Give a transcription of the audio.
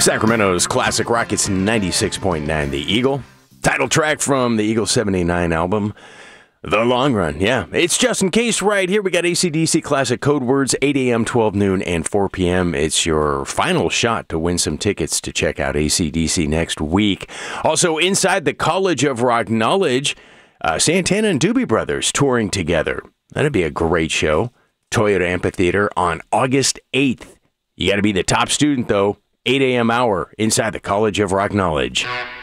Sacramento's classic rock, it's 96.9 The Eagle. Title track from the Eagle 79 album, The Long Run. Yeah, it's just in case right here. We got AC/DC Classic Code Words, 8 a.m., 12 noon, and 4 p.m. It's your final shot to win some tickets to check out AC/DC next week. Also, inside the College of Rock Knowledge, Santana and Doobie Brothers touring together. That'd be a great show. Toyota Amphitheater on August 8th. You got to be the top student, though. 8 a.m. hour inside the College of Rock Knowledge.